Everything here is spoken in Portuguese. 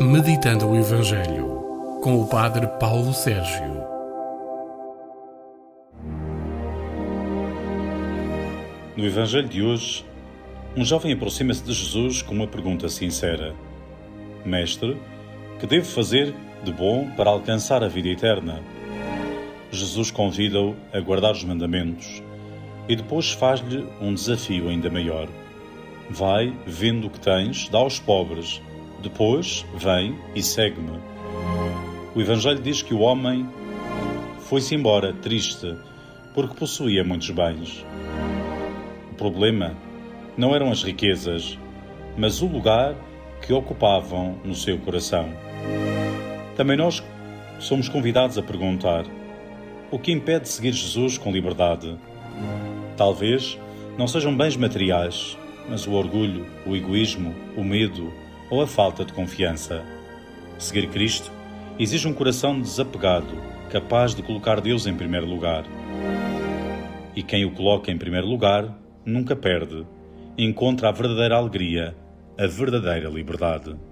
Meditando o Evangelho, com o Padre Paulo Sérgio. No Evangelho de hoje, um jovem aproxima-se de Jesus com uma pergunta sincera: Mestre, que devo fazer de bom para alcançar a vida eterna? Jesus convida-o a guardar os mandamentos e depois faz-lhe um desafio ainda maior. Vai, vende o que tens, dá aos pobres, depois vem e segue-me. O Evangelho diz que o homem foi-se embora triste, porque possuía muitos bens. O problema não eram as riquezas, mas o lugar que ocupavam no seu coração. Também nós somos convidados a perguntar: o que impede de seguir Jesus com liberdade? Talvez não sejam bens materiais, mas o orgulho, o egoísmo, o medo ou a falta de confiança. Seguir Cristo exige um coração desapegado, capaz de colocar Deus em primeiro lugar. E quem o coloca em primeiro lugar nunca perde, encontra a verdadeira alegria, a verdadeira liberdade.